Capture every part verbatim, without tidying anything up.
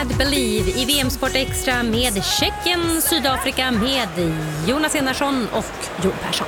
Believe i V M-sport extra med Tjeckien, Sydafrika med Jonas Enarsson och Jon Persson.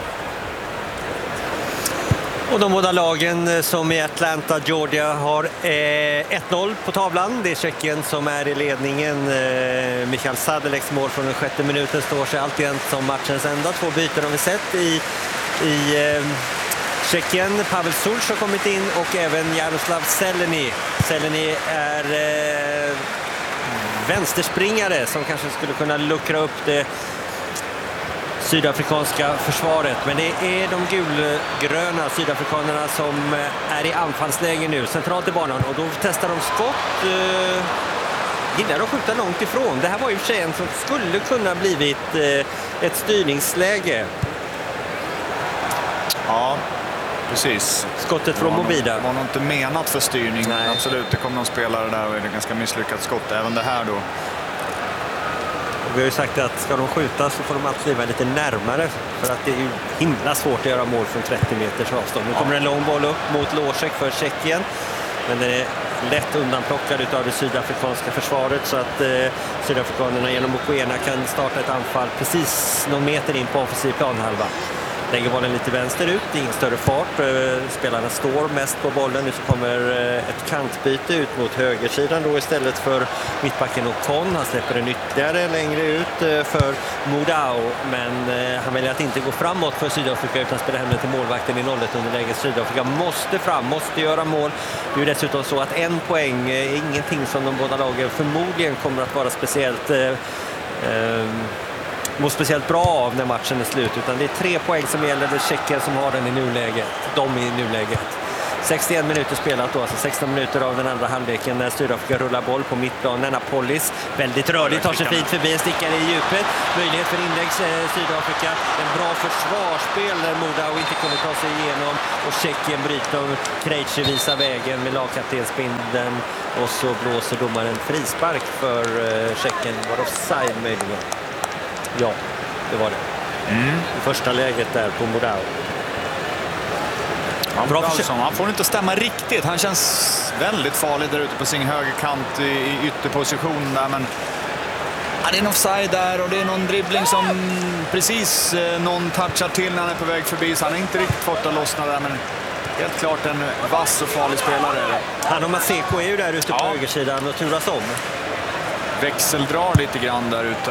Och de båda lagen som i Atlanta, Georgia har eh, ett noll på tavlan. Det är Tjeckien som är i ledningen. Eh, Michael Sadeleks mål från den sjätte minuten står sig alltid som matchens enda. Två byten har vi sett i, i eh, Tjeckien. Pavel Sulch har kommit in och även Jaroslav Seleny. Seleny är eh, vänsterspringare som kanske skulle kunna luckra upp det sydafrikanska försvaret, men det är de gulgröna sydafrikanerna som är i anfallsläge nu centralt i banan, och då testar de skott. Eh, gillar att skjuta långt ifrån. Det här var ju för sig en som skulle kunna blivit eh, ett styrningsläge. Ja, precis. Skottet från Movida. Det var nog inte menat för styrning. Nej. Absolut, det kom någon spelare där och det är ett ganska misslyckat skott. Även det här då. Vi har ju sagt att ska de skjuta så får de alltid vara lite närmare, för att det är ju himla svårt att göra mål från trettio meters avstånd. Nu kommer en lång boll upp mot Losek för Tjeckien, men den är lätt undanplockad av det sydafrikanska försvaret, så att eh, sydafrikanerna genom Mokoena kan starta ett anfall precis någon meter in på offensiv planhalva. Lägger bollen lite vänsterut, det är ingen större fart. Spelarna står mest på bollen. Nu så kommer ett kantbyte ut mot högersidan då istället för mittbacken Ocon. Han släpper den ytterligare längre ut för Modao, men han väljer att inte gå framåt för Sydafrika utan spela hem den till målvakten i noll ett underläge. Sydafrika måste fram, måste göra mål. Det är ju dessutom så att en poäng är ingenting som de båda lagen förmodligen kommer att vara speciellt... Eh, eh, mår speciellt bra av när matchen är slut, utan det är tre poäng som gäller. Det är Tjeckien som har den i nuläget. De i nuläget. sextioen minuter spelat då, alltså sexton minuter av den andra halvleken när Sydafrika rullar boll på mittplan. Napolis väldigt rörligt, tar sig fint förbi, en stickare i djupet. Möjlighet för inlägg Sydafrika. En bra försvarsspel där Modao inte kunde ta sig igenom, och Tjeckien bryter om. Krejci visar vägen med lagkaptensbindeln, och så blåser domaren frispark för Tjeckien. Var det offside möjligen? Ja, det var det. Mm. I första läget där på Modao. Han, bra alltså, han får inte stämma riktigt. Han känns väldigt farlig där ute på sin högerkant i, i ytterposition där, men ja, det är en offside där och det är någon dribbling som precis eh, någon touchar till när han är på väg förbi, så han har inte riktigt fått att lossna där, men helt klart en vass och farlig spelare. Han och Maseko är ju där ute på ja. högersidan och turas om. Växeldrar lite grann där ute.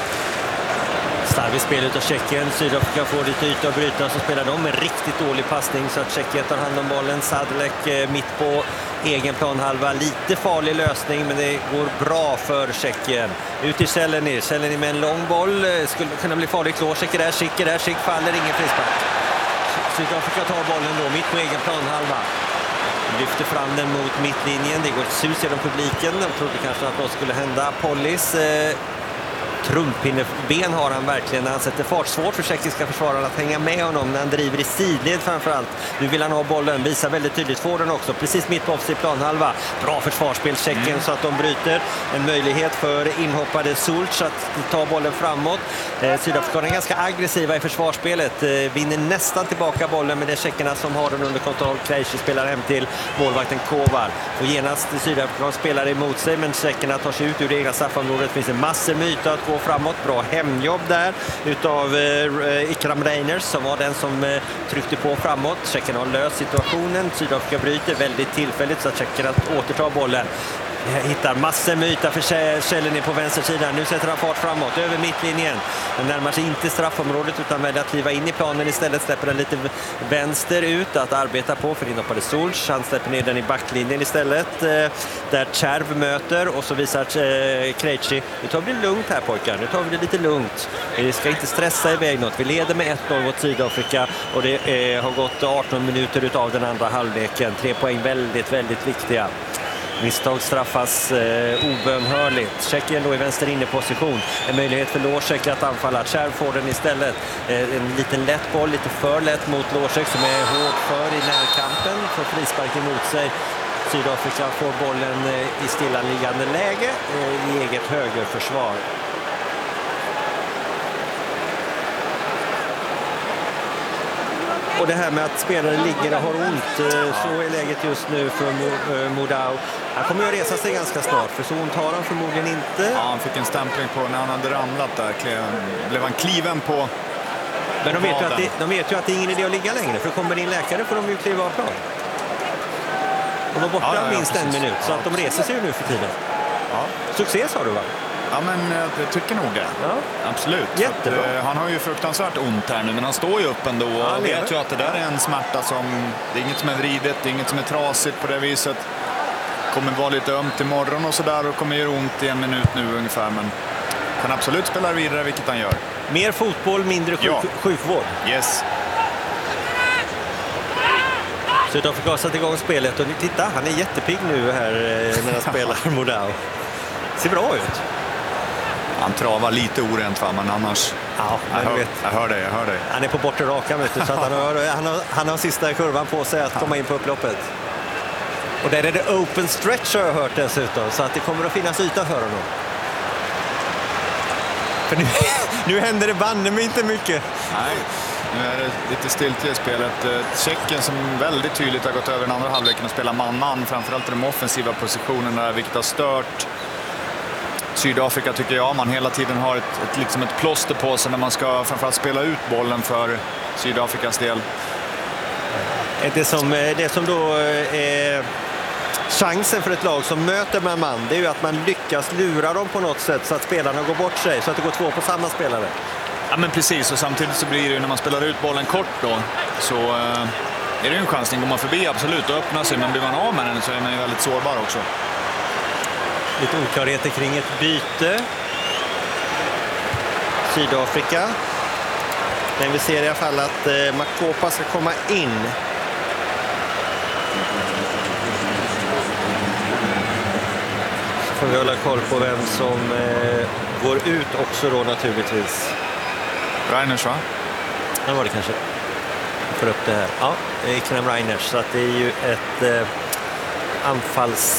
Starvigt spel utav Tjeckien. Sydafrika får lite yta att bryta, så spelar de en riktigt dålig passning så att Tjeckien tar hand om bollen. Sadlek mitt på egen planhalva. Lite farlig lösning, men det går bra för Tjeckien. Ut till Seleny. Seleny med en lång boll. Skulle kunna bli farlig. Klåsek är där, Schick är där. Schick faller, ingen frispark. Sydafrika tar bollen då mitt på egen planhalva. Lyfter fram den mot mittlinjen. Det går ett sus genom publiken. De trodde kanske att något skulle hända. Pollis... Eh, Trumppinneben har han verkligen när han sätter fart. Svårt för tjeckiska försvarare att hänga med honom när han driver i sidled framförallt. Nu vill han ha bollen, visar väldigt tydligt. Får den också, precis mitt på offensiv planhalva. Bra försvarsspel Tjeckien mm. så att de bryter. En möjlighet för inhoppade Sulch att ta bollen framåt. Eh, Sydafrika är ganska aggressiva i försvarsspelet. Eh, vinner nästan tillbaka bollen, men det är tjeckerna som har den under kontroll. Krejci spelar hem till målvakten Kovar. Och genast Sydafrika spelar emot sig, men tjeckerna tar sig ut ur det egna straffområdet. Det finns en massor med yta att gå framåt. Bra hemjobb där utav eh, Ikram Reiners som var den som eh, tryckte på framåt. Tjeckerna har löst situationen. Sydafrika bryter väldigt tillfälligt så att tjeckerna återtar bollen. Hittar massor med yta för Seleny på vänstersidan. Nu sätter han fart framåt över mittlinjen. Den närmar sig inte straffområdet utan väljer att kliva in i planen istället. Släpper den lite vänster ut att arbeta på för inhoppade Sulch. Han släpper ner den i backlinjen istället. Där Tjärv möter och så visar Krejci. Nu tar vi det lugnt här pojkar. Nu tar vi det lite lugnt. Vi ska inte stressa iväg något. Vi leder med ett noll mot Sydafrika och det är, har gått arton minuter utav den andra halvleken. Tre poäng väldigt, väldigt viktiga. Misstag straffas eh, obönhörligt. Tjeckien då i vänster inne position. En möjlighet för Losek att anfalla. Tjärv får den istället. Eh, en liten lätt boll, lite för lätt mot Losek som är hårt för i närkampen. Får frispark emot sig. Sydafrika får bollen eh, i stillaliggande läge eh, i eget högerförsvar. Och det här med att spelare ligger och har ont, så är läget just nu för Modau. Han kommer ju att resa sig ganska snart, för så ont har han förmodligen inte. Ja, han fick en stämpling på när han hade ramlat där. Blev han kliven på. Men de vet, ju att det, de vet ju att det är ingen idé att ligga längre, för kommer din läkare får de ju kliva av plan. De var borta ja, ja, ja, minst precis. en minut, så att de reser sig ju nu för tiden. Ja. Succé sa du, va? Ja, men jag tycker nog det. Ja. Absolut. Jättebra. Att, uh, han har ju fruktansvärt ont här nu, men han står ju upp ändå och ja, vet ju att det där är en smärta som, det är inget som är vridet, det är inget som är trasigt på det viset. Kommer vara lite ömt imorgon och sådär och kommer göra ont i en minut nu ungefär, men kan absolut spela vidare, vilket han gör. Mer fotboll, mindre sjuk ja. sjukvård. Yes. Sydafrika har satt igång spelet och titta, han är jättepigg nu här när han spelar Modau. Ser bra ut. Han travar lite orent, va, men annars... Ja, men jag, hör, vet, jag hör dig, jag hör dig. Han är på bortre raka, vet du, så att han, har, han, har, han har sista kurvan på sig att komma in på upploppet. Och där är det open stretch, har jag hört dessutom, så att det kommer att finnas yta för honom. För nu, nu händer det banne men inte mycket. Nej, nu är det lite stilt i spelet. Tjeckien som väldigt tydligt har gått över den andra halvleken och spelar man-man, framförallt i de offensiva positionerna, vilket har stört Sydafrika, tycker jag. Man hela tiden har ett, ett, liksom ett plåster på sig när man ska framförallt spela ut bollen för Sydafrikas del. Det som, det som då är chansen för ett lag som möter med man, det är ju att man lyckas lura dem på något sätt så att spelarna går bort sig, så att det går två på samma spelare. Ja, men precis, och samtidigt så blir det ju när man spelar ut bollen kort då, så eh, är det ju en chansning. Går man förbi, absolut, och öppnar sig, men blir man av med den så är man ju väldigt sårbar också. Lite oklarheter kring ett byte. Sydafrika. Men vi ser i alla fall att eh, Makopa ska komma in. Så får vi hålla koll på vem som eh, går ut också då naturligtvis. Reiners, va? Ja, var det kanske. Jag får upp det här. Ja, det är Knam Reiners, så att det är ju ett eh, anfalls